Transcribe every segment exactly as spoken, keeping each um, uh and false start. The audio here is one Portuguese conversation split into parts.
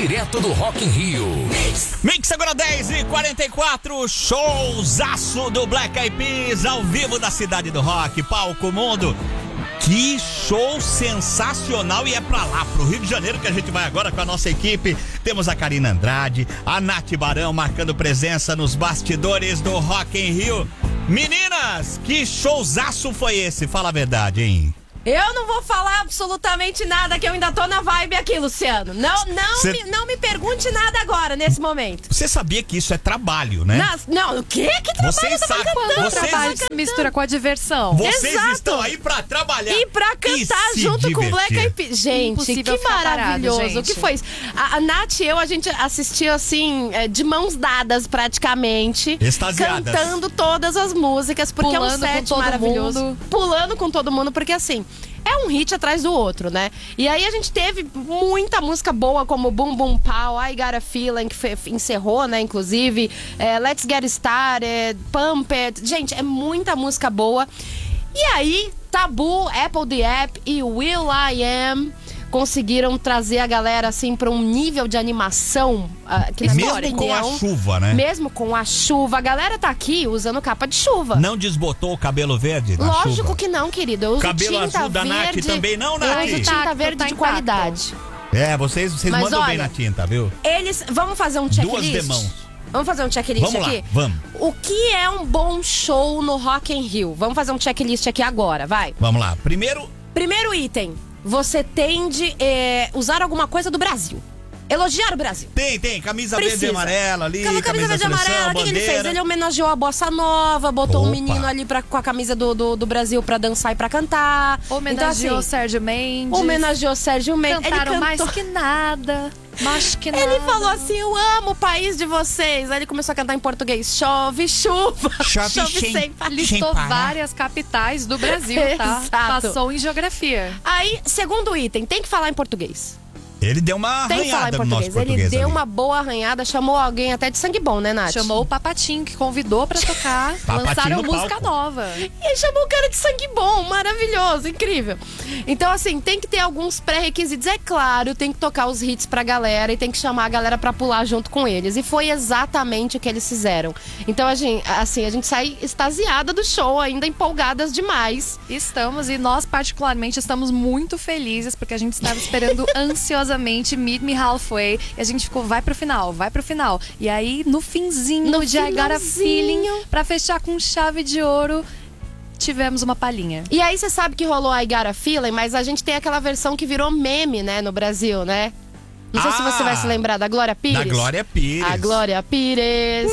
direto do Rock in Rio. Mix, Mix agora dez e quarenta e quatro, showzaço do Black Eyed Peas, ao vivo da Cidade do Rock, Palco Mundo. Que show sensacional, e é pra lá, pro Rio de Janeiro, que a gente vai agora com a nossa equipe. Temos a Karina Andrade, a Nath Barão marcando presença nos bastidores do Rock in Rio. Meninas, que showzaço foi esse? Fala a verdade, hein? Eu não vou falar absolutamente nada, que eu ainda tô na vibe aqui, Luciano. Não, não, Cê... me, não me pergunte nada agora, nesse momento. Você sabia que isso é trabalho, né? Nas, não, o quê? Que trabalho? Vocês sabem quando vocês... trabalho se mistura com a diversão. Vocês Exato. Estão aí pra trabalhar e pra cantar e junto divertir. com Black Eyed Peas. Gente, Impossível que maravilhoso. Parado, gente. O que foi isso? A, a Nath e eu, a gente assistiu assim, de mãos dadas praticamente. Extasiadas. Cantando todas as músicas, porque Pulando é um set com todo maravilhoso. mundo. Pulando com todo mundo, porque assim... é um hit atrás do outro, né? E aí a gente teve muita música boa, como Boom Boom Pow, I Got a Feeling, que fe- encerrou, né, inclusive. É, Let's Get Started, Pump It. Gente, é muita música boa. E aí, Tabu, Apple the App e Will I Am conseguiram trazer a galera, assim, pra um nível de animação uh, que mesmo com opinião, a chuva, né? Mesmo com a chuva. A galera tá aqui usando capa de chuva. Não desbotou o cabelo verde na Lógico chuva? que não, querido. Eu uso cabelo tinta azul da verde, Nath também não, Nath? Eu uso tinta Intacto, verde tá de intacto. qualidade. É, vocês, vocês Mas mandam olha, bem na tinta, viu? Eles... Vamos fazer um checklist? Duas demãos. Vamos fazer um checklist vamos aqui? Lá, vamos. O que é um bom show no Rock in Rio? Vamos fazer um checklist aqui agora, vai. Vamos lá. Primeiro... Primeiro item. Você tem de é, usar alguma coisa do Brasil. Elogiar o Brasil. Tem, tem. Camisa Precisa. verde e amarela ali. Camisa, camisa verde e amarela. O que, que ele fez? Ele homenageou a Bossa Nova, botou Opa. um menino ali pra, com a camisa do, do, do Brasil pra dançar e pra cantar. Homenageou então, assim, Sérgio Mendes. Homenageou Sérgio Mendes. Cantaram ele mais cantou... que nada. Mais que nada. Ele falou assim, eu amo o país de vocês. Aí ele começou a cantar em português. Chove, chuva. Chove, Chove sem, sem parar. Listou várias capitais do Brasil, tá? Exato. Passou em geografia. Aí, segundo item, tem que falar em português. Ele deu uma Tem que falar em arranhada no nosso português. Ele português deu ali. uma boa arranhada, chamou alguém até de sangue bom, né, Nath? Chamou o Papatinho, que convidou pra tocar. Papatinho Lançaram no música palco. nova. E chamou o cara de sangue bom, maravilhoso, incrível. Então, assim, tem que ter alguns pré-requisitos. É claro, tem que tocar os hits pra galera e tem que chamar a galera pra pular junto com eles. E foi exatamente o que eles fizeram. Então, a gente, assim, a gente sai extasiada do show, ainda empolgadas demais. Estamos, e nós particularmente estamos muito felizes, porque a gente estava esperando ansiosamente Meet Me Halfway, e a gente ficou, vai pro final, vai pro final. E aí, no finzinho No de I Got a finalzinho. Feeling, pra fechar com chave de ouro, tivemos uma palhinha. E aí, você sabe que rolou I Got a Feeling, mas a gente tem aquela versão que virou meme, né, no Brasil, né? Não sei Ah, se você vai se lembrar da Glória Pires. Da Glória Pires. A Glória Pires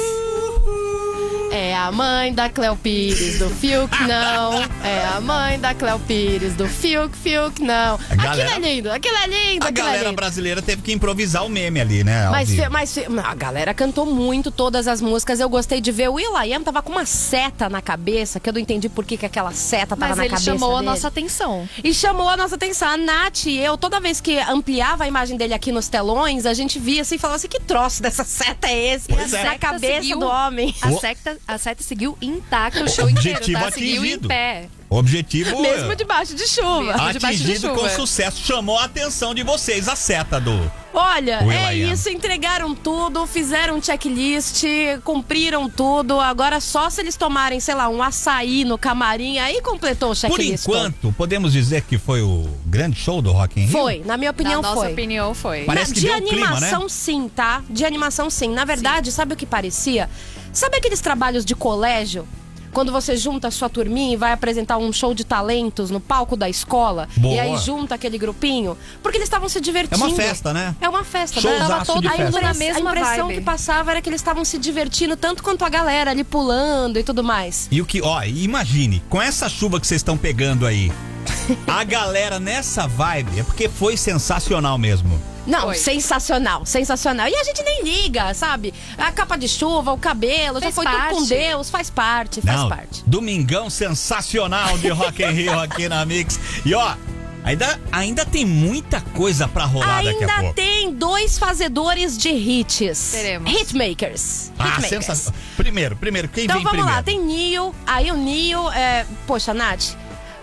é a mãe da Cleo Pires, do Fiuk não. É a mãe da Cleo Pires, do Fiuk, Fiuk não. A galera- Aquilo é lindo, aquilo é lindo, A aquilo é galera lindo. brasileira teve que improvisar o meme ali, né? ao Mas, vivo. fe- mas fe- a galera cantou muito todas as músicas. Eu gostei de ver. O Will I Am tava com uma seta na cabeça, que eu não entendi por que, que aquela seta tava Mas na ele cabeça chamou a dele. nossa atenção. E chamou a nossa atenção. A Nath e eu, toda vez que ampliava a imagem dele aqui nos telões, a gente via assim e falava assim, que troço dessa seta é esse? Pois é. Na cabeça Seguiu- do homem. A O- seta, a seta seguiu intacta o show inteiro, Objetivo tá? Seguiu em atingido. pé. Objetivo Mesmo debaixo de chuva. Mesmo. debaixo de atingido com chuva. sucesso. Chamou a atenção de vocês, a seta do... Olha, Will é I Am. isso, entregaram tudo, fizeram um checklist, cumpriram tudo. Agora só se eles tomarem, sei lá, um açaí no camarim, aí completou o Por checklist. enquanto, podemos dizer que foi o grande show do Rock in Rio? Foi, na minha opinião Na nossa foi. opinião, foi. Parece que de deu um clima, animação, né? sim, tá? De animação, sim. Na verdade, sabe o que parecia? Sabe aqueles trabalhos de colégio? Quando você junta a sua turminha e vai apresentar um show de talentos no palco da escola. Boa. E aí junta aquele grupinho. Porque eles estavam se É divertindo. uma festa, né? É uma festa. Showzaço Tava todo de a festa. impress- na mesma A impressão vibe. que passava era que eles estavam se divertindo tanto quanto a galera ali pulando e tudo mais. E o que, ó, imagine, com essa chuva que vocês estão pegando aí, a galera nessa vibe, é porque foi sensacional mesmo. Não, Foi. sensacional, sensacional. E a gente nem liga, sabe? A capa de chuva, o cabelo, já Fez foi tudo com parte. Deus, faz parte, faz Não, parte. domingão sensacional de Rock in Rio aqui na Mix. E ó, ainda, ainda tem muita coisa pra rolar daqui a Ainda pouco. tem dois fazedores de hits. Teremos. Hitmakers. Ah, Hitmakers. sensacional. Primeiro, primeiro, quem Então vem vamos primeiro? lá, tem Neo. Aí o Neo, é... poxa, Nath,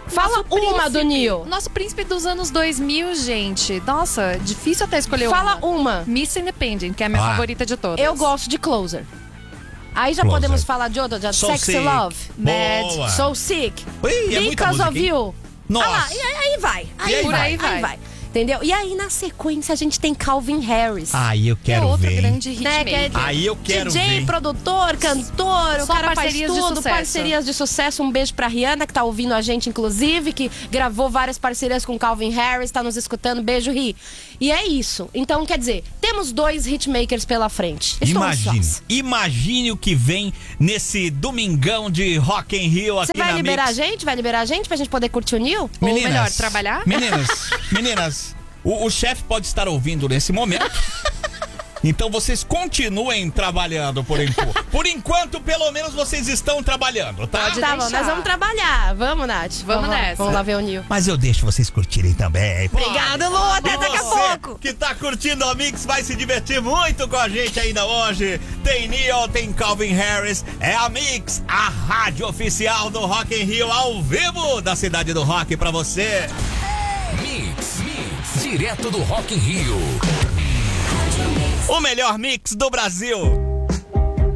Fala Nosso uma príncipe. do Neil. Nosso príncipe dos anos dois mil, gente. Nossa, difícil até escolher Fala uma. uma. Miss Independent, que é a minha Ah. favorita de todas. Eu gosto de Closer. Aí já Closer. podemos falar de outra, de Soul Sexy Sick. Love, Boa. Mad, So Sick, Ui, é muita Because música, of hein? You. Nossa. Ah lá, e aí, aí vai. Aí, E aí vai, vai? aí vai. vai. Entendeu? E aí na sequência a gente tem Calvin Harris. Aí eu Que é quero outro ver. grande hit Né, que é maker. Aí eu quero D J, ver. produtor, cantor, o Só cara faz parcerias de tudo, sucesso. parcerias de sucesso. Um beijo pra Rihanna, que tá ouvindo a gente, inclusive, que gravou várias parcerias com Calvin Harris, tá nos escutando. Beijo, Ri. E é isso. Então, quer dizer, temos dois hitmakers pela frente. Estou Imagine, ansiosa. imagine o que vem nesse domingão de Rock in Rio aqui Você vai na liberar a Mix. gente? Vai liberar a gente pra gente poder curtir o Neil? Ou melhor, trabalhar? Meninas, meninas, o, o chefe pode estar ouvindo nesse momento. Então vocês continuem trabalhando por enquanto. Por enquanto, pelo menos vocês estão trabalhando, tá? Pode Tá bom, deixar. nós vamos trabalhar. Vamos, Nath. Vamos lá. nessa. Vamos lá ver o Neil. Mas eu deixo vocês curtirem também. Pode. Obrigado, Lu. Até E daqui a você pouco. que tá curtindo a Mix vai se divertir muito com a gente ainda hoje. Tem Neil, tem Calvin Harris. É a Mix, a rádio oficial do Rock in Rio, ao vivo da cidade do rock pra você. Mix, Mix, direto do Rock in Rio. O melhor mix do Brasil.